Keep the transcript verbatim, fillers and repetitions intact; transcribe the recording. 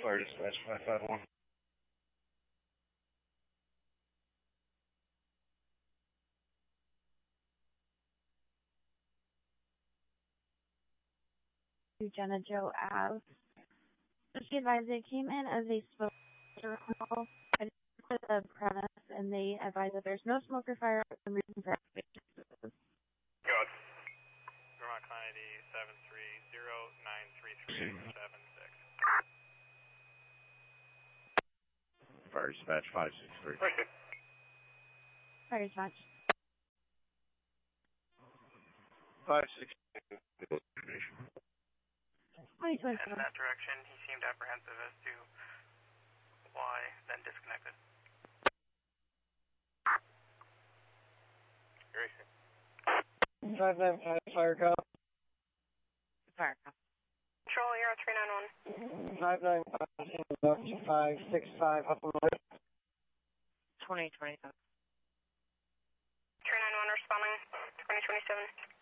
Fire dispatch five five one. Jenna Joe Ave. She advised they came in as a smoker call to the premise, and they advised that there's no smoke or fire and reason for activation. Good. Vermont Client I D seven three zero nine three three seven six. Fire dispatch five six three. Fire dispatch. five six three. twenty twenty. In that direction, he seemed apprehensive as to why, then disconnected. five nine five, fire call. Fire call. Control, you're on three nine one. five nine five, five six five, up and right. twenty twenty-seven. three nine one responding, twenty twenty-seven.